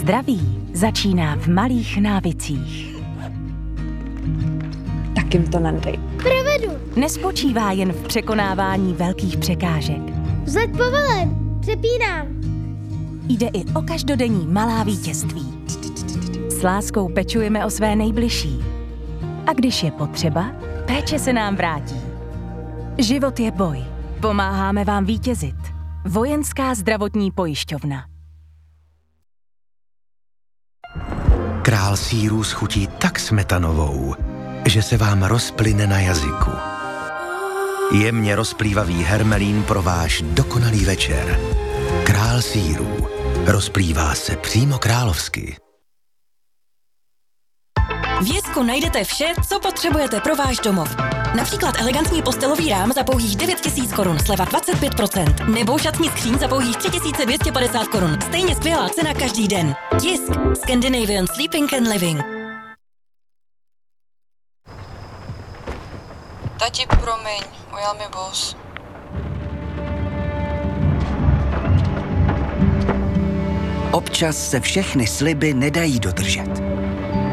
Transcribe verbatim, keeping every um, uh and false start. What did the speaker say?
Zdraví začíná v malých návicích. Tak jim to nadej. Provedu. Nespočívá jen v překonávání velkých překážek. Vzlet povelen. Přepínám. Jde i o každodenní malá vítězství. S láskou pečujeme o své nejbližší. A když je potřeba, péče se nám vrátí. Život je boj. Pomáháme vám vítězit. Vojenská zdravotní pojišťovna. Král sýrů schutí tak smetanovou, že se vám rozplyne na jazyku. Jemně rozplývavý hermelín pro váš dokonalý večer. Král sýrů. Rozplývá se přímo královsky. V Jesku najdete vše, co potřebujete pro váš domov. Například elegantní postelový rám za pouhých devět tisíc korun, sleva dvacet pět procent. Nebo šatní skříň za pouhých tři tisíce dvě stě padesát korun. Stejně skvělá cena každý den. Jisk. Scandinavian Sleeping and Living. Tati, promiň, ujel mi bus. Občas se všechny sliby nedají dodržet.